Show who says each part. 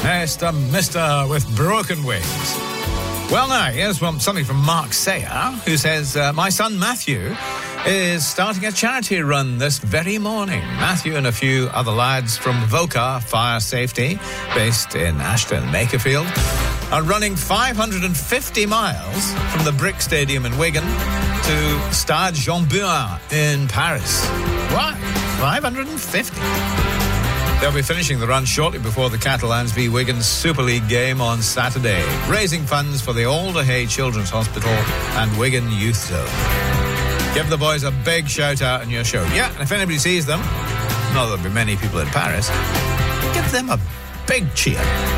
Speaker 1: Mister with broken wings. Well, now, here's something from Mark Sayer, who says, my son Matthew is starting a charity run this very morning. Matthew and a few other lads from Voca Fire Safety, based in Ashton, Makerfield, are running 550 miles from the Brick Stadium in Wigan to Stade Jean-Bouin in Paris. What? 550? They'll be finishing the run shortly before the Catalans v Wigan Super League game on Saturday, raising funds for the Alder Hey Children's Hospital and Wigan Youth Zone. Give the boys a big shout out in your show. Yeah, and if anybody sees them, not that there'll be many people in Paris, give them a big cheer.